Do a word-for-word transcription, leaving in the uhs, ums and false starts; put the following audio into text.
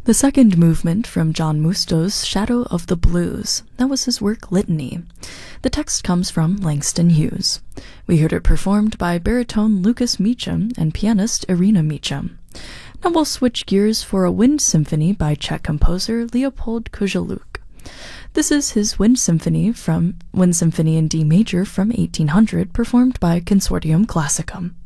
The second movement from John Musto's Shadow of the Blues. That was his work Litany. The text comes from Langston Hughes. We heard it performed by baritone Lucas Meacham and pianist Irina Meacham. Now we'll switch gears for a wind symphony by Czech composer Leopold Kujaluk. This is his Wind Symphony from Wind Symphony in D major from eighteen hundred, performed by Consortium Classicum.